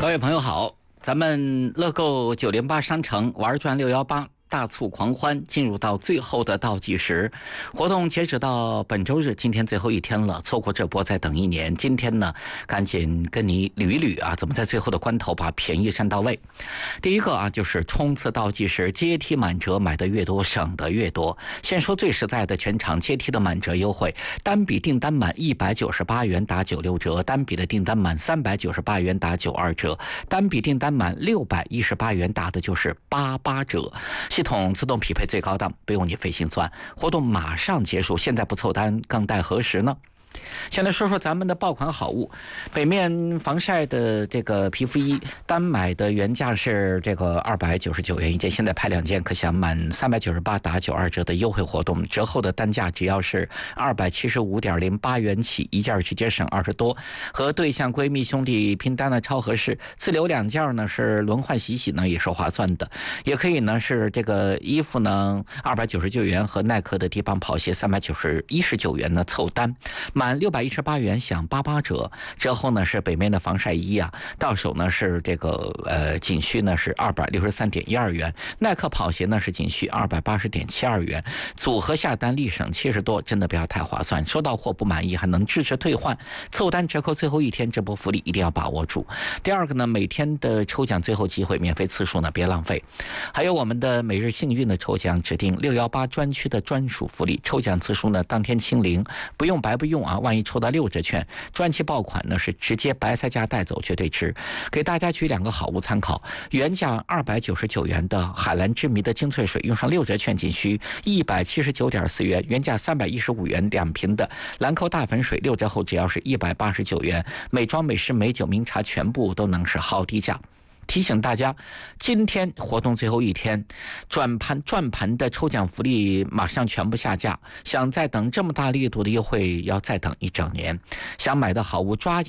各位朋友好，咱们乐购908商城玩转618大促狂欢进入到最后的倒计时，活动截止到本周日，今天最后一天了，错过这波再等一年。今天呢，赶紧跟你捋一捋啊，怎么在最后的关头把便宜占到位。第一个啊，就是冲刺倒计时，阶梯满折，买的越多省的越多。先说最实在的，全场阶梯的满折优惠，单笔订单满198元打96折，单笔的订单满398元打92折，单笔订单满618元打的就是88折。系统自动匹配最高档，不用你费心钻。活动马上结束，现在不凑单更待何时呢？先来说说咱们的爆款好物，北面防晒的这个皮肤衣，单买的原价是这个299元一件，现在拍2件可享满398打92折的优惠活动，折后的单价只要是275.08元起，一件直接省20多。和对象闺蜜兄弟拼单呢超合适，自留2件呢是轮换洗洗呢也是划算的，也可以呢是这个衣服呢299元和耐克的低帮跑鞋319元呢凑单。满618元享88折，折后呢是北面的防晒衣啊，到手呢是这个仅需呢是263.12元，耐克跑鞋呢是仅需280.72元，组合下单立省70多，真的不要太划算。收到货不满意还能支持退换，凑单折扣最后一天，这波福利一定要把握住。第二个呢，每天的抽奖最后机会，免费次数呢别浪费。还有我们的每日幸运的抽奖，指定618专区的专属福利，抽奖次数呢当天清零，不用白不用啊，万一抽到6折券，专期爆款呢是直接白菜价带走，绝对值。给大家举2个好物参考，原价299元的海蓝之谜的精粹水，用上6折券仅需179.4元，原价315元2瓶的兰蔻大粉水，6折后只要是189元，美妆美食美酒名茶全部都能是好低价。提醒大家，今天活动最后一天，转盘的抽奖福利马上全部下架，想再等这么大力度的优惠，要再等1整年。想买的好物抓紧